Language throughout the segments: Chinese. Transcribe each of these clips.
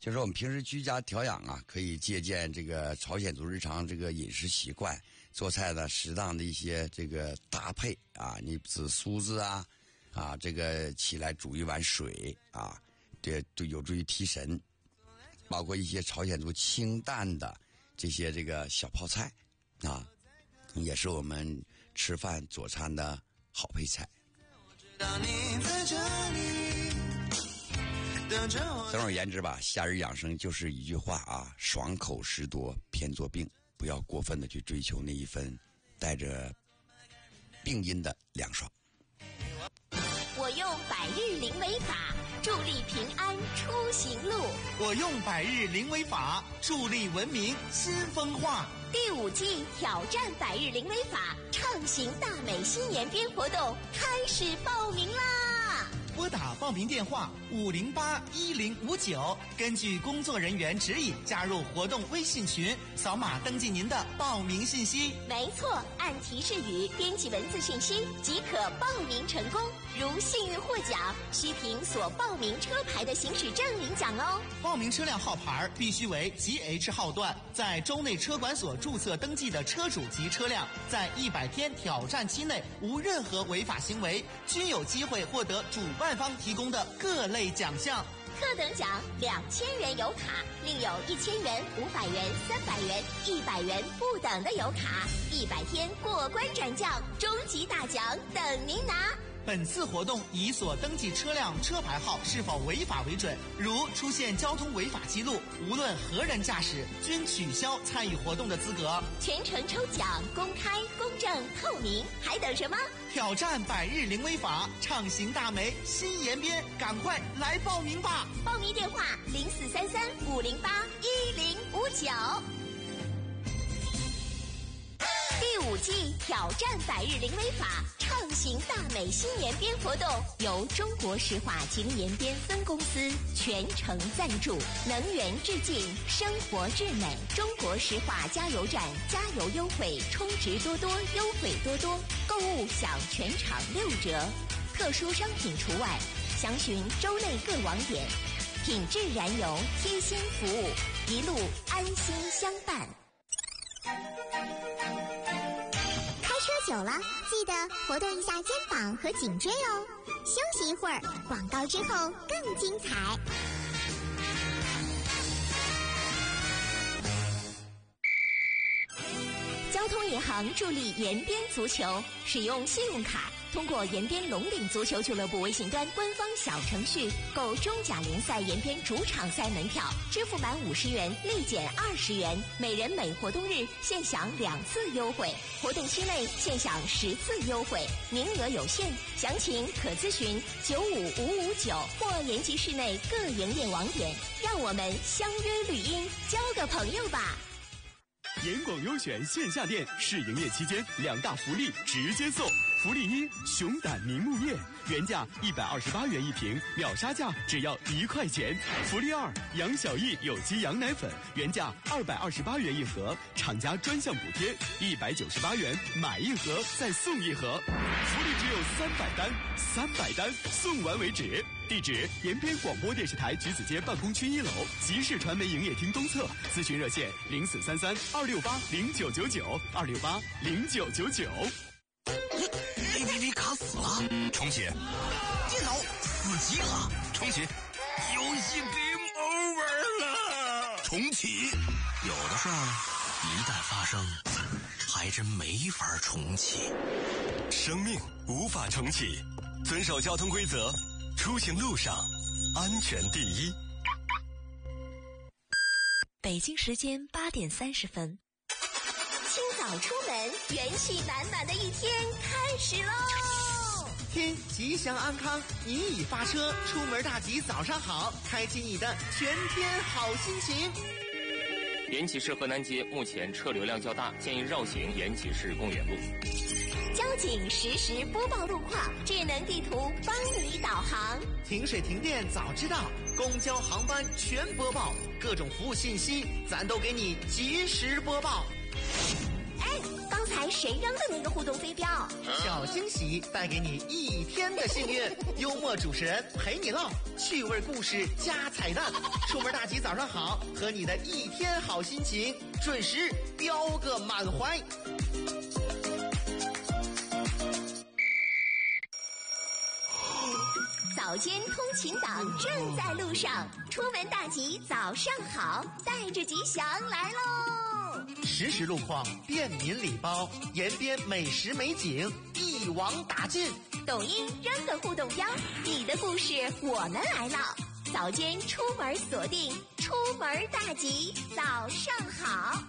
就是我们平时居家调养啊，可以借鉴这个朝鲜族日常这个饮食习惯，做菜的适当的一些这个搭配啊，你紫苏子啊，这个起来煮一碗水啊，这有助于提神。包括一些朝鲜族清淡的这些这个小泡菜啊，也是我们吃饭佐餐的好配菜。总而言之吧，夏日养生就是一句话啊，爽口食多偏作病，不要过分的去追求那一份带着病因的凉爽。 我用百日灵维法助力平安出行路， 我用百日灵维法助力文明新风化。 第5季挑战百日灵维法畅行大美新年编活动开始报名啦！ 拨打报名电话5081059，根据工作人员指引加入活动微信群，扫码登记您的报名信息。 没错，按提示语编辑文字信息即可报名成功。如幸运获奖，需凭所报名车牌的行驶证领奖哦。 报名车辆号牌必须为 GH 号段，在州内车管所注册登记的车主及车辆，在100天挑战期内无任何违法行为，均有机会获得主办方提供的各类奖项。 特等奖2000元油卡，另有1000元、500元、300元、100元不等的油卡，100天过关斩将，终极大奖等您拿。 本次活动以所登记车辆车牌号是否违法为准，如出现交通违法记录，无论何人驾驶，均取消参与活动的资格。 全程抽奖公开、公正、透明，还等什么？ 挑战百日灵维法，畅行大美新延边，赶快来报名吧！ 报名电话0433-508-1059。第5季挑战百日灵维法畅行大美新延边活动，由中国石化吉林延边分公司全程赞助，能源致敬，生活至美。中国石化加油站加油优惠，充值多多，优惠多多，购物享全场6折，特殊商品除外。详询州内各网点。品质燃油，贴心服务，一路安心相伴。 车久了，记得活动一下肩膀和颈椎哦。休息一会儿，广告之后更精彩。 交通银行助力延边足球，使用信用卡，通过延边龙岭足球俱乐部微信端官方小程序购中甲联赛延边主场赛门票，支付满50元立减20元，每人每活动日限享2次优惠，活动期内限享10次优惠，名额有限，详情可咨询95559或延吉市内各营业网点。让我们相约绿荫，交个朋友吧。 严广优选线下店试营业期间2大福利直接送。福利1：熊胆凝目液，原价128元1瓶，秒杀价只要1块钱。福利2：杨小艺有机羊奶粉，原价228元1盒，厂家专项补贴198元，买1盒再送1盒。福利只有300单，300单送完为止。地址：延边广播电视台橘子街办公区1楼，集市传媒营业厅东侧。咨询热线：0433-268-0999，268-0999。 APP 卡死了，重启。电脑死机了，重启。游戏 Game Over 了，重启。有的事儿一旦发生，还真没法重启。 生命无法重启，遵守交通规则，出行路上安全第一。 北京时间8点30分。清早出门，元气满满的一天开始喽！ 天吉祥安康，你已发车，出门大吉早上好，开启你的全天好心情。 延吉市河南街目前车流量较大，建议绕行延吉市公园路。 交警实时播报路况，智能地图帮你导航。 停水停电早知道，公交航班全播报，各种服务信息咱都给你及时播报。 刚才猜谁扔的那个互动飞镖。 小惊喜带给你一天的幸运，幽默主持人陪你唠，趣味故事加彩蛋。出门大吉早上好，和你的一天好心情准时飙个满怀。 早间通勤党正在路上，出门大吉早上好，带着吉祥来喽！ 实时路况，便民礼包，延边美食美景一网打尽。 抖音扔个互动标，你的故事我们来唠。早间出门锁定，出门大吉早上好。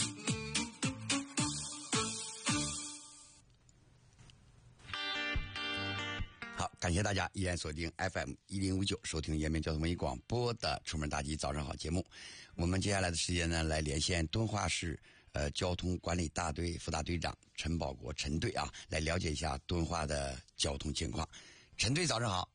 好，感谢大家依然锁定 FM1059 收听延边交通文艺广播的出门大吉早上好节目。我们接下来的时间呢，来连线敦化市交通管理大队副大队长陈保国陈队啊，来了解一下敦化的交通情况。陈队早上好。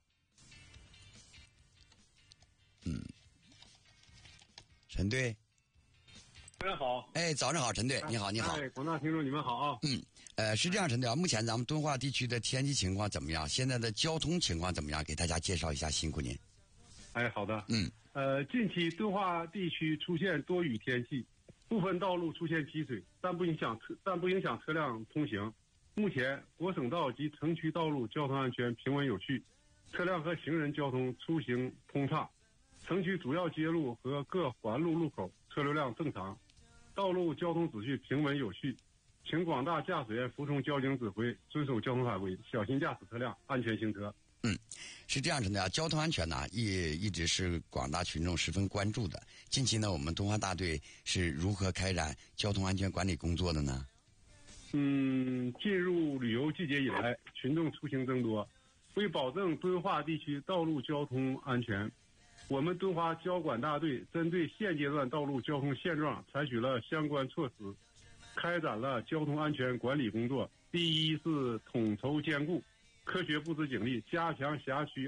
陈队大家好。 哎，早上好，陈队，你好，你好。 哎，广大听众你们好啊。 是这样，陈队啊，目前咱们敦化地区的天气情况怎么样？现在的交通情况怎么样？给大家介绍一下，辛苦您。 哎，好的。近期敦化地区出现多雨天气，部分道路出现积水，但不影响车辆通行。目前国省道及城区道路交通安全平稳有序，车辆和行人交通出行通畅。城区主要街路和各环路路口车流量正常，道路交通秩序平稳有序。请广大驾驶员服从交警指挥，遵守交通法规，小心驾驶车辆，安全行车。 是这样子的啊，交通安全呢一直是广大群众十分关注的。近期呢，我们敦化大队是如何开展交通安全管理工作的呢？ 进入旅游季节以来，群众出行增多，为保证敦化地区道路交通安全，我们敦化交管大队针对现阶段道路交通现状，采取了相关措施，开展了交通安全管理工作。第一是统筹兼顾，科学布置警力，加强辖区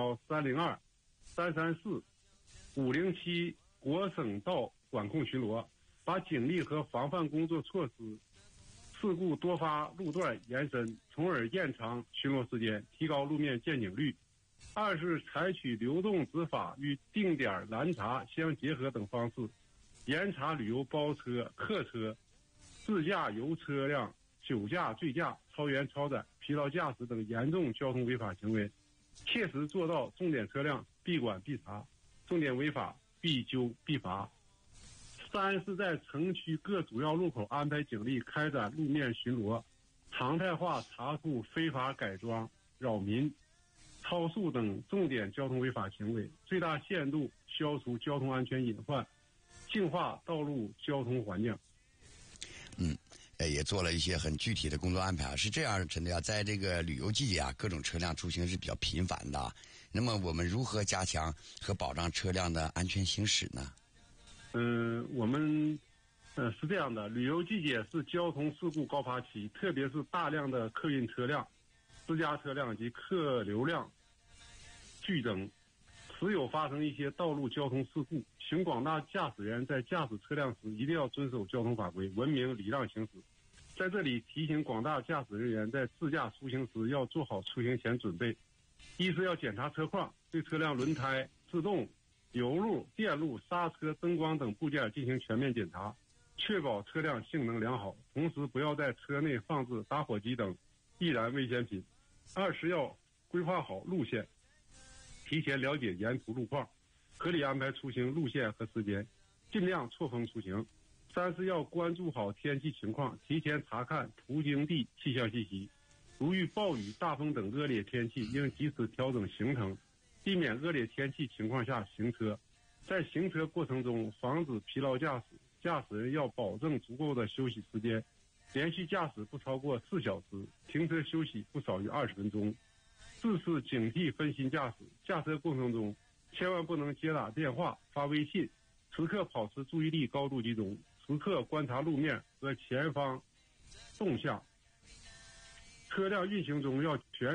201、302、334、507国省道管控巡逻，把警力和防范工作措施事故多发路段延伸，从而延长巡逻时间，提高路面见警率。二是采取流动执法与定点拦查相结合等方式，严查旅游包车、客车、自驾游车辆、酒驾、醉驾、超员超载、疲劳驾驶等严重交通违法行为，切实做到重点车辆必管必查，重点违法必究必罚。三是在城区各主要路口安排警力开展路面巡逻，常态化查处非法改装、扰民、超速等重点交通违法行为，最大限度消除交通安全隐患，净化道路交通环境。 也做了一些很具体的工作安排啊。是这样，陈队啊，在这个旅游季节啊，各种车辆出行是比较频繁的。那么我们如何加强和保障车辆的安全行驶呢？ 我们是这样的，旅游季节是交通事故高发期，特别是大量的客运车辆、私家车辆及客流量剧增，时有发生一些道路交通事故。请广大驾驶员在驾驶车辆时一定要遵守交通法规，文明礼让行驶。在这里提醒广大驾驶人员，在自驾出行时要做好出行前准备。一是要检查车况，对车辆轮胎、制动、油路、电路、刹车、灯光等部件进行全面检查，确保车辆性能良好。同时不要在车内放置打火机等易燃危险品。二是要规划好路线，提前了解沿途路况，合理安排出行路线和时间，尽量错峰出行。三是要关注好天气情况，提前查看途经地气象信息，如遇暴雨、大风等恶劣天气，应及时调整行程，避免恶劣天气情况下行车。在行车过程中防止疲劳驾驶，驾驶人要保证足够的休息时间，连续驾驶不超过4小时，停车休息不少于20分钟。四是警惕分心驾驶，驾车过程中千万不能接打电话、发微信，时刻保持注意力高度集中，时刻观察路面和前方动向。车辆运行中要全